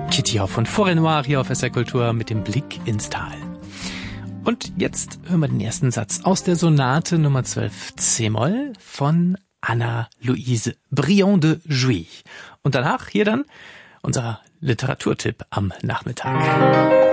Kitty Hoff von Forêt Noire hier auf SR Kultur mit dem Blick ins Tal. Und jetzt hören wir den ersten Satz aus der Sonate Nummer 12 C-Moll von Anna-Louise Briand de Jouy. Und danach hier dann unser Literaturtipp am Nachmittag.